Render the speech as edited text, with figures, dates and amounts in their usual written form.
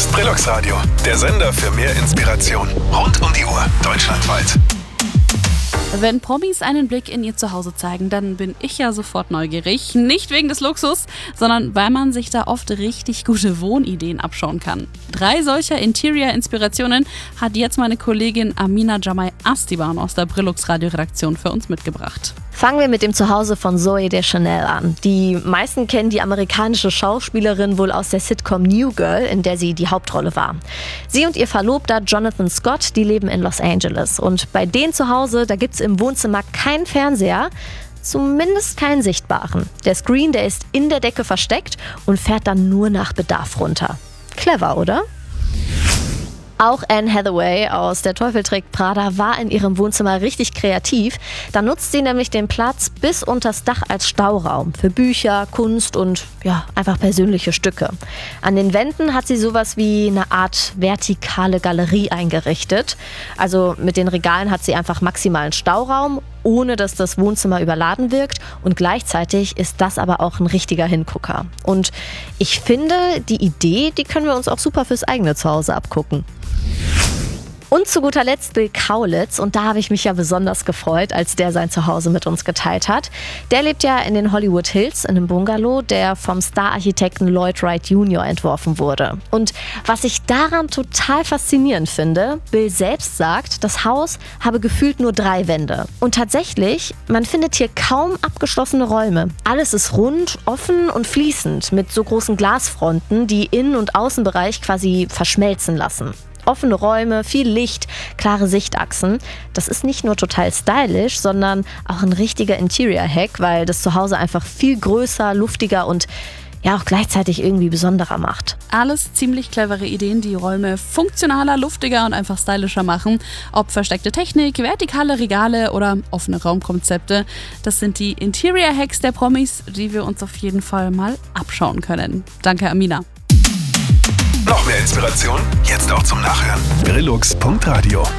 ist Brillux Radio, der Sender für mehr Inspiration. Rund um die Uhr, deutschlandweit. Wenn Promis einen Blick in ihr Zuhause zeigen, dann bin ich ja sofort neugierig. Nicht wegen des Luxus, sondern weil man sich da oft richtig gute Wohnideen abschauen kann. 3 solcher Interior-Inspirationen hat jetzt meine Kollegin Amina Jamai Astiban aus der Brillux Radio-Redaktion für uns mitgebracht. Fangen wir mit dem Zuhause von Zooey Deschanel an. Die meisten kennen die amerikanische Schauspielerin wohl aus der Sitcom New Girl, in der sie die Hauptrolle war. Sie und ihr Verlobter Jonathan Scott, die leben in Los Angeles. Und bei denen zu Hause, da gibt's im Wohnzimmer keinen Fernseher, zumindest keinen sichtbaren. Der Screen, der ist in der Decke versteckt und fährt dann nur nach Bedarf runter. Clever, oder? Auch Anne Hathaway aus Der Teufel trägt Prada war in ihrem Wohnzimmer richtig kreativ. Da nutzt sie nämlich den Platz bis unters Dach als Stauraum für Bücher, Kunst und einfach persönliche Stücke. An den Wänden hat sie sowas wie eine Art vertikale Galerie eingerichtet. Also mit den Regalen hat sie einfach maximalen Stauraum, ohne dass das Wohnzimmer überladen wirkt, und gleichzeitig ist das aber auch ein richtiger Hingucker. Und ich finde, die Idee, die können wir uns auch super fürs eigene Zuhause abgucken. Und zu guter Letzt Bill Kaulitz, und da habe ich mich ja besonders gefreut, als der sein Zuhause mit uns geteilt hat. Der lebt ja in den Hollywood Hills in einem Bungalow, der vom Star-Architekten Lloyd Wright Jr. entworfen wurde. Und was ich daran total faszinierend finde, Bill selbst sagt, das Haus habe gefühlt nur 3 Wände. Und tatsächlich, man findet hier kaum abgeschlossene Räume. Alles ist rund, offen und fließend mit so großen Glasfronten, die Innen- und Außenbereich quasi verschmelzen lassen. Offene Räume, viel Licht, klare Sichtachsen. Das ist nicht nur total stylisch, sondern auch ein richtiger Interior-Hack, weil das Zuhause einfach viel größer, luftiger und auch gleichzeitig irgendwie besonderer macht. Alles ziemlich clevere Ideen, die Räume funktionaler, luftiger und einfach stylischer machen. Ob versteckte Technik, vertikale Regale oder offene Raumkonzepte. Das sind die Interior-Hacks der Promis, die wir uns auf jeden Fall mal abschauen können. Danke, Amina. Noch mehr Inspiration? Jetzt auch zum Nachhören. Brillux.radio